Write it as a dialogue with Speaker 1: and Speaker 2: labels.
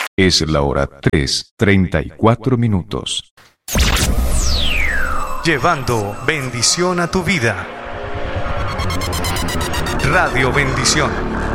Speaker 1: Es la hora 3:34.
Speaker 2: Llevando bendición a tu vida. Radio Bendición.